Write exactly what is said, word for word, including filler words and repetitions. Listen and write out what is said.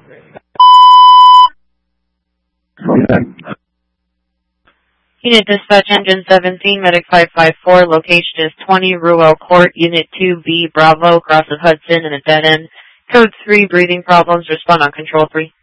Unit Dispatch Engine seventeen, Medic five five four, location is twenty Ruel Court, Unit two B, Bravo, cross of Hudson and a dead end. Code three, breathing problems, respond on Control three.